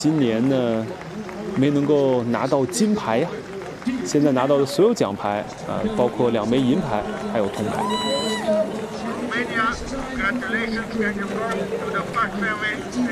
今年呢，没能够拿到金牌呀，现在拿到的所有奖牌啊，包括2枚银牌，还有铜牌。